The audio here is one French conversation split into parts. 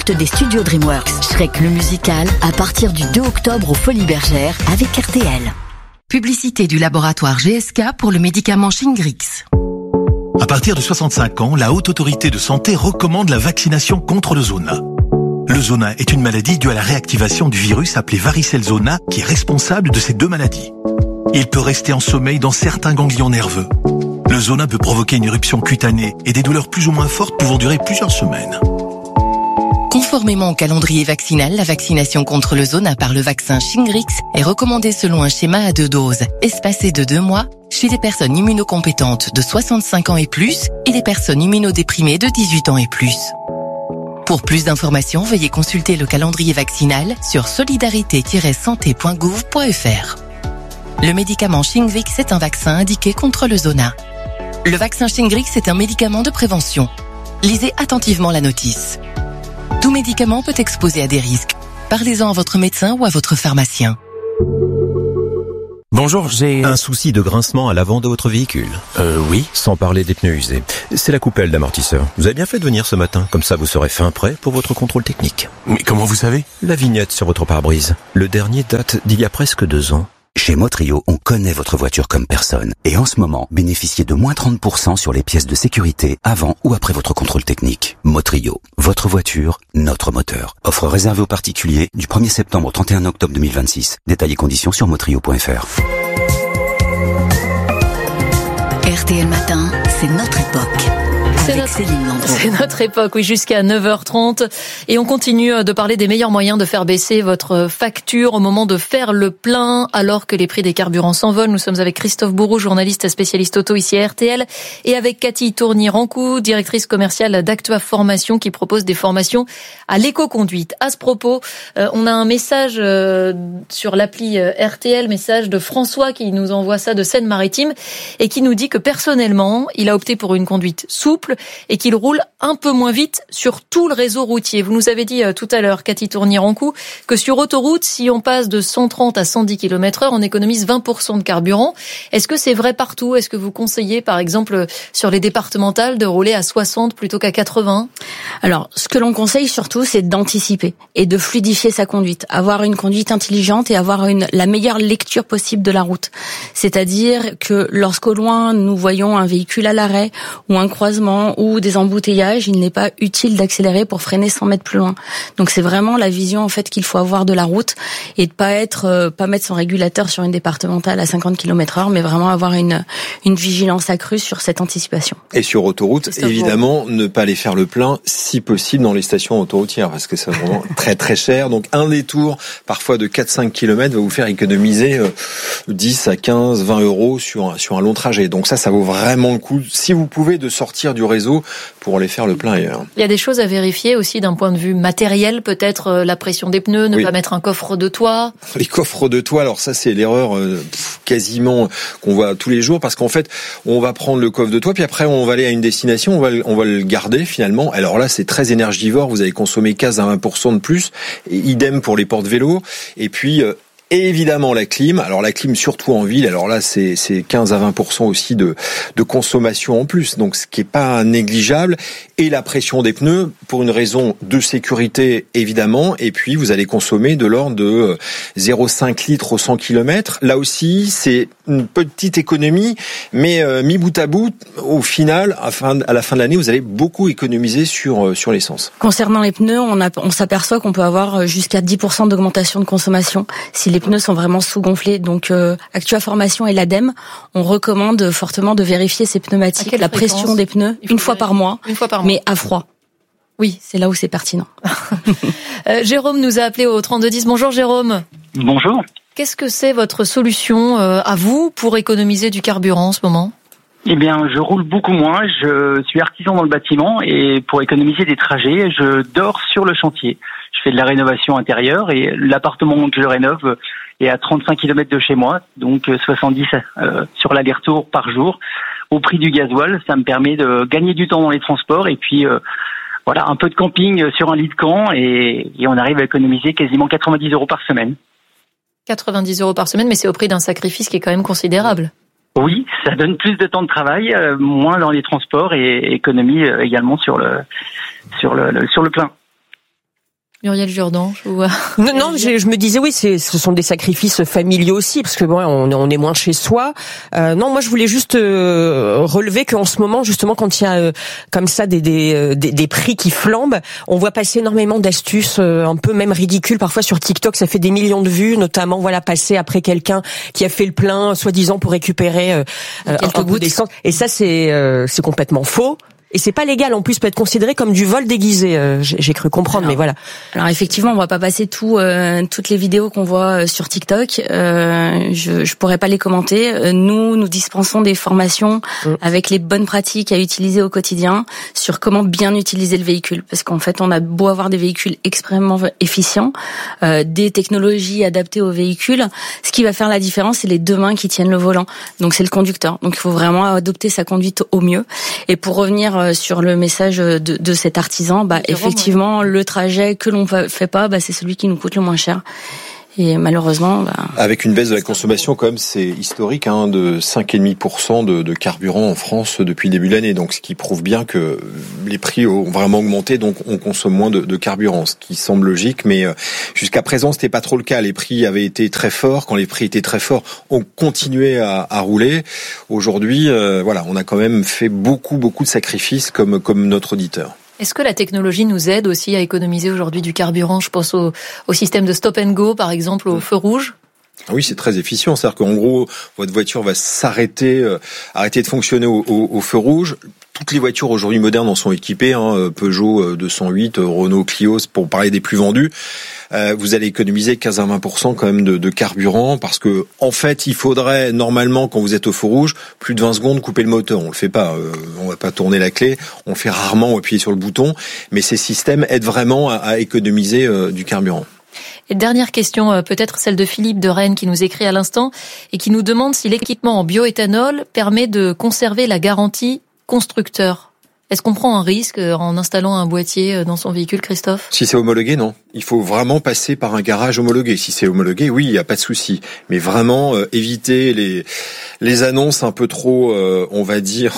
concept des studios DreamWorks. Shrek le musical à partir du 2 octobre aux Folies Bergères avec RTL. Publicité du laboratoire GSK pour le médicament Shingrix. À partir de 65 ans, la Haute Autorité de Santé recommande la vaccination contre le zona. Le zona est une maladie due à la réactivation du virus appelé varicelle zona qui est responsable de ces deux maladies. Il peut rester en sommeil dans certains ganglions nerveux. Le zona peut provoquer une éruption cutanée et des douleurs plus ou moins fortes pouvant durer plusieurs semaines. Conformément au calendrier vaccinal, la vaccination contre le zona par le vaccin Shingrix est recommandée selon un schéma à 2 doses, espacé de 2 mois, chez les personnes immunocompétentes de 65 ans et plus et les personnes immunodéprimées de 18 ans et plus. Pour plus d'informations, veuillez consulter le calendrier vaccinal sur solidarité-santé.gouv.fr. Le médicament Shingrix est un vaccin indiqué contre le zona. Le vaccin Shingrix est un médicament de prévention. Lisez attentivement la notice. Tout médicament peut exposer à des risques. Parlez-en à votre médecin ou à votre pharmacien. Bonjour, j'ai... Un souci de grincement à l'avant de votre véhicule? Oui. Sans parler des pneus usés. C'est la coupelle d'amortisseur. Vous avez bien fait de venir ce matin, comme ça vous serez fin prêt pour votre contrôle technique. Mais comment vous savez? La vignette sur votre pare-brise. Le dernier date d'il y a presque 2 ans. Chez Motrio, on connaît votre voiture comme personne. Et en ce moment, bénéficiez de moins 30% sur les pièces de sécurité avant ou après votre contrôle technique. Motrio, votre voiture, notre moteur. Offre réservée aux particuliers du 1er septembre au 31 octobre 2026. Détails et conditions sur motrio.fr. RTL Matin, c'est notre époque. Avec Céline Landreau. C'est notre époque, oui, jusqu'à 9h30. Et on continue de parler des meilleurs moyens de faire baisser votre facture au moment de faire le plein, alors que les prix des carburants s'envolent. Nous sommes avec Christophe Bourreau, journaliste spécialiste auto ici à RTL, et avec Cathy Tournier-Rancou, directrice commerciale d'Actua Formation, qui propose des formations à l'éco-conduite. À ce propos, on a un message sur l'appli RTL, message de François qui nous envoie ça de Seine-Maritime et qui nous dit que personnellement, il a opté pour une conduite souple et qu'il roule un peu moins vite sur tout le réseau routier. Vous nous avez dit tout à l'heure, Cathy Tournier-Rancou, que sur autoroute, si on passe de 130 à 110 km/h, on économise 20% de carburant. Est-ce que c'est vrai partout? Est-ce que vous conseillez, par exemple, sur les départementales, de rouler à 60 plutôt qu'à 80? Alors, ce que l'on conseille surtout, c'est d'anticiper et de fluidifier sa conduite. Avoir une conduite intelligente et avoir la meilleure lecture possible de la route. C'est-à-dire que lorsqu'au loin, nous voyons un véhicule à l'arrêt ou un croisement ou des embouteillages, il n'est pas utile d'accélérer pour freiner 100 mètres plus loin. Donc c'est vraiment la vision en fait qu'il faut avoir de la route et de pas mettre son régulateur sur une départementale à 50 km/h, mais vraiment avoir une vigilance accrue sur cette anticipation. Et sur autoroute, évidemment, ne pas aller faire le plein si possible dans les stations autoroutières parce que c'est vraiment très très cher. Donc un détour parfois de 4-5 km va vous faire économiser 10 à 15, 20 euros sur un long trajet. Donc ça vaut vraiment le coup si vous pouvez de sortir du réseau pour aller faire le plein ailleurs. Il y a des choses à vérifier aussi d'un point de vue matériel, peut-être la pression des pneus, ne pas mettre un coffre de toit. Les coffres de toit, alors ça c'est l'erreur quasiment qu'on voit tous les jours parce qu'en fait on va prendre le coffre de toit puis après on va aller à une destination, on va le garder finalement. Alors là c'est très énergivore, vous allez consommer 15 à 20% de plus, et idem pour les porte-vélos et puis et évidemment la clim. Alors la clim surtout en ville. Alors là c'est 15 à 20% aussi de consommation en plus. Donc ce qui est pas négligeable. Et la pression des pneus pour une raison de sécurité évidemment. Et puis vous allez consommer de l'ordre de 0,5 litres au 100 km. Là aussi c'est une petite économie, mais mis bout à bout, au final à la fin de l'année vous allez beaucoup économiser sur l'essence. Concernant les pneus, on s'aperçoit qu'on peut avoir jusqu'à 10% d'augmentation de consommation si les pneus sont vraiment sous-gonflés. Donc, Actua Formation et l'ADEME, on recommande fortement de vérifier ces pneumatiques, la pression des pneus, une fois par mois, mais à froid. Oui, c'est là où c'est pertinent. Jérôme nous a appelé au 3210. Bonjour Jérôme. Bonjour. Qu'est-ce que c'est votre solution à vous pour économiser du carburant en ce moment ? Eh bien, je roule beaucoup moins. Je suis artisan dans le bâtiment et pour économiser des trajets, je dors sur le chantier. Je fais de la rénovation intérieure et l'appartement que je rénove est à 35 km de chez moi, donc 70 sur l'aller-retour par jour. Au prix du gasoil, ça me permet de gagner du temps dans les transports et puis voilà, un peu de camping sur un lit de camp et on arrive à économiser quasiment 90 € par semaine. 90 € par semaine, mais c'est au prix d'un sacrifice qui est quand même considérable. Oui, ça donne plus de temps de travail, moins dans les transports et économie également sur le plein. Muriel Jourdan, je vois. Non, je me disais oui, ce sont des sacrifices familiaux aussi, parce que bon, on est moins chez soi. Non, moi je voulais juste relever qu'en ce moment, justement, quand il y a comme ça des prix qui flambent, on voit passer énormément d'astuces, un peu même ridicules parfois sur TikTok. Ça fait des millions de vues, notamment voilà passer après quelqu'un qui a fait le plein, soi-disant pour récupérer un bout d'essence. Et ça c'est complètement faux. Et c'est pas légal en plus, peut être considéré comme du vol déguisé. J'ai cru comprendre, mais voilà. Alors effectivement, on va pas passer toutes les vidéos qu'on voit sur TikTok. Je pourrais pas les commenter. Nous dispensons des formations avec les bonnes pratiques à utiliser au quotidien sur comment bien utiliser le véhicule. Parce qu'en fait, on a beau avoir des véhicules extrêmement efficients, des technologies adaptées aux véhicules. Ce qui va faire la différence, c'est les deux mains qui tiennent le volant. Donc c'est le conducteur. Donc il faut vraiment adopter sa conduite au mieux. Et pour revenir sur le message de cet artisan, effectivement, le trajet que l'on fait pas, c'est celui qui nous coûte le moins cher. Et malheureusement, avec une baisse de la consommation, quand même, c'est historique, de 5,5% de carburant en France depuis le début de l'année. Donc, ce qui prouve bien que les prix ont vraiment augmenté, donc on consomme moins de carburant, ce qui semble logique. Mais jusqu'à présent, c'était pas trop le cas. Les prix avaient été très forts. Quand les prix étaient très forts, on continuait à rouler. Aujourd'hui, on a quand même fait beaucoup de sacrifices comme notre auditeur. Est-ce que la technologie nous aide aussi à économiser aujourd'hui du carburant ? Je pense au système de stop and go, par exemple, au feu rouge. Oui, c'est très efficient. C'est-à-dire qu'en gros, votre voiture va s'arrêter, arrêter de fonctionner au feu rouge. Toutes les voitures aujourd'hui modernes en sont équipées, Peugeot 208, Renault Clio, pour parler des plus vendus. Vous allez économiser 15 à 20% quand même de carburant, parce que en fait, il faudrait normalement, quand vous êtes au feu rouge, plus de 20 secondes couper le moteur. On le fait pas, on va pas tourner la clé, on fait rarement appuyer sur le bouton, mais ces systèmes aident vraiment à économiser du carburant. Et dernière question, peut-être celle de Philippe de Rennes qui nous écrit à l'instant et qui nous demande si l'équipement en bioéthanol permet de conserver la garantie constructeur. Est-ce qu'on prend un risque en installant un boîtier dans son véhicule, Christophe ? Si c'est homologué, non. Il faut vraiment passer par un garage homologué. Si c'est homologué, oui, il n'y a pas de souci. Mais vraiment, éviter les annonces un peu trop, on va dire,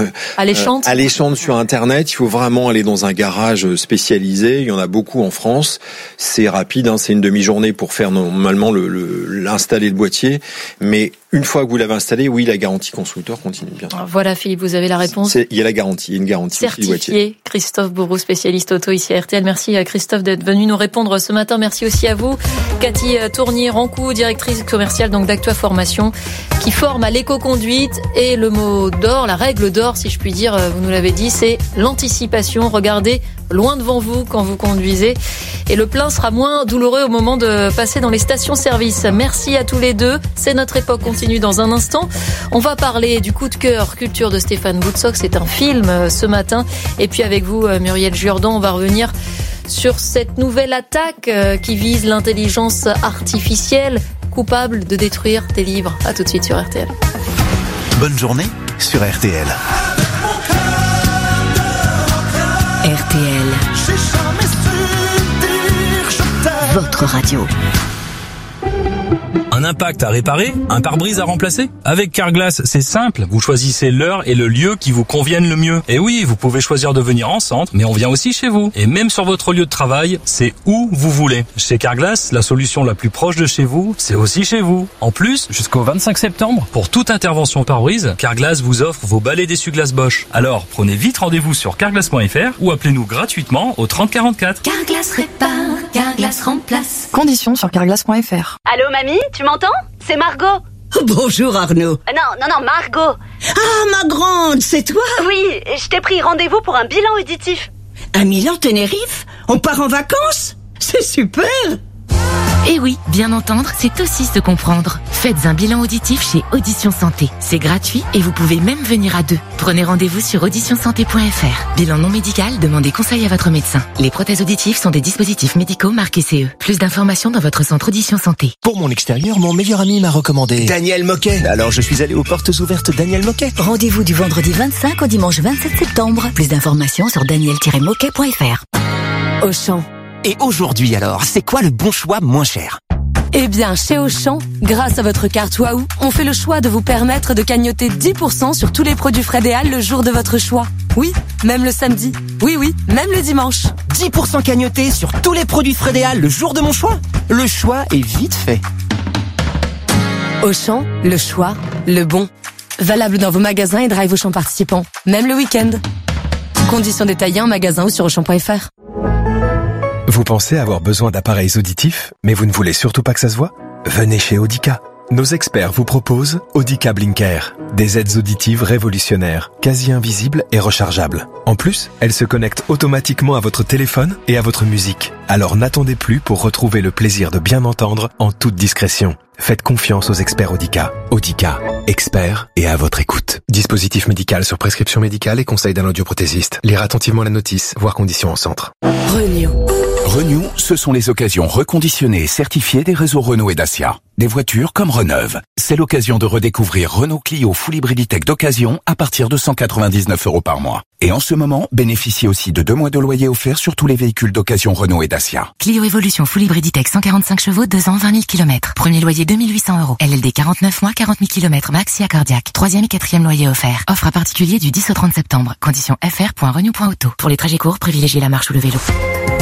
alléchantes sur Internet. Il faut vraiment aller dans un garage spécialisé. Il y en a beaucoup en France. C'est rapide, c'est une demi-journée pour faire normalement l'installer le boîtier. Mais une fois que vous l'avez installé, oui, la garantie constructeur continue bien. Voilà, Philippe, vous avez la réponse. Il y a la garantie, il y a une garantie. Certifié, Christophe Bourreau, spécialiste auto ici à RTL. Merci à Christophe d'être venu nous répondre ce matin. Merci aussi à vous, Cathy Tournier-Rancou, directrice commerciale d'Actua Formation, qui forme à l'éco-conduite. Et le mot d'or, la règle d'or, si je puis dire, vous nous l'avez dit, c'est l'anticipation. Regardez loin devant vous quand vous conduisez. Et le plein sera moins douloureux au moment de passer dans les stations-service. Merci à tous les deux. C'est notre époque continue dans un instant. On va parler du coup de cœur culture de Stéphane Boutsock. C'est un film ce matin. Et puis avec vous, Muriel Jourdan, on va revenir sur cette nouvelle attaque qui vise l'intelligence artificielle, coupable de détruire des livres. À tout de suite sur RTL. Bonne journée sur RTL. RTL. Votre radio. Un impact à réparer, un pare-brise à remplacer. Avec Carglass, c'est simple. Vous choisissez l'heure et le lieu qui vous conviennent le mieux. Et oui, vous pouvez choisir de venir en centre, mais on vient aussi chez vous. Et même sur votre lieu de travail, c'est où vous voulez. Chez Carglass, la solution la plus proche de chez vous, c'est aussi chez vous. En plus, jusqu'au 25 septembre, pour toute intervention pare-brise, Carglass vous offre vos balais d'essuie-glace Bosch. Alors, prenez vite rendez-vous sur carglass.fr ou appelez-nous gratuitement au 30 44. Carglass répare, Carglass remplace. Conditions sur carglass.fr. Allô mamie, tu m'entends ? C'est Margot. Bonjour Arnaud. Non, Margot. Ah, ma grande, c'est toi ? Oui, je t'ai pris rendez-vous pour un bilan auditif. À Milan-Tenerife ? On part en vacances ? C'est super ! Et oui, bien entendre, c'est aussi se comprendre. Faites un bilan auditif chez Audition Santé. C'est gratuit et vous pouvez même venir à deux. Prenez rendez-vous sur auditionsanté.fr. Bilan non médical, demandez conseil à votre médecin. Les prothèses auditives sont des dispositifs médicaux marqués CE. Plus d'informations dans votre centre Audition Santé. Pour mon extérieur, mon meilleur ami m'a recommandé Daniel Moquet. Alors je suis allé aux portes ouvertes Daniel Moquet. Rendez-vous du vendredi 25 au dimanche 27 septembre. Plus d'informations sur daniel-moquet.fr. Auchan. Et aujourd'hui alors, c'est quoi le bon choix moins cher ? Eh bien, chez Auchan, grâce à votre carte Waouh, on fait le choix de vous permettre de cagnoter 10% sur tous les produits Frédéal le jour de votre choix. Oui, même le samedi. Oui, même le dimanche. 10% cagnoté sur tous les produits Frédéal le jour de mon choix. Le choix est vite fait. Auchan, le choix, le bon. Valable dans vos magasins et drive Auchan participants, même le week-end. Conditions détaillées en magasin ou sur Auchan.fr. Vous pensez avoir besoin d'appareils auditifs, mais vous ne voulez surtout pas que ça se voit ? Venez chez Audica. Nos experts vous proposent Audica Blinker, des aides auditives révolutionnaires, quasi invisibles et rechargeables. En plus, elles se connectent automatiquement à votre téléphone et à votre musique. Alors n'attendez plus pour retrouver le plaisir de bien entendre en toute discrétion. Faites confiance aux experts Audica. Audica, experts et à votre écoute. Dispositif médical sur prescription médicale et conseil d'un audioprothésiste. Lire attentivement la notice, voir conditions en centre. Renew, ce sont les occasions reconditionnées et certifiées des réseaux Renault et Dacia. Des voitures comme Reneuve. C'est l'occasion de redécouvrir Renault Clio Full Hybrid Tech d'occasion à partir de 199 € par mois. Et en ce moment, bénéficiez aussi de 2 mois de loyer offert sur tous les véhicules d'occasion Renault et Dacia. Clio Evolution Full Hybrid Tech 145 chevaux, 2 ans, 20 000 km. Premier loyer 2 800 €. LLD 49 mois, 40 000 km. Maxi Accordiaque. 3e et 4e loyer offert. Offre à particulier du 10 au 30 septembre. Conditions fr.renew.auto. Pour les trajets courts, privilégiez la marche ou le vélo.